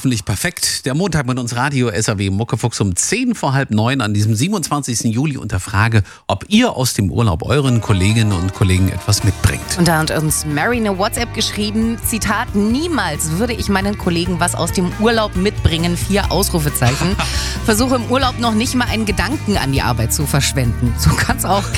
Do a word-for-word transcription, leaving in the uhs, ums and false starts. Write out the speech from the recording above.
hoffentlich perfekt. Der Montag mit uns Radio S R W Muckefuchs um zehn vor halb neun an diesem siebenundzwanzigsten Juli unter Frage, ob ihr aus dem Urlaub euren Kolleginnen und Kollegen etwas mitbringt. Und da hat uns Mary eine WhatsApp geschrieben, Zitat, niemals würde ich meinen Kollegen was aus dem Urlaub mitbringen, vier Ausrufezeichen. Versuche im Urlaub noch nicht mal einen Gedanken an die Arbeit zu verschwenden. So kann's auch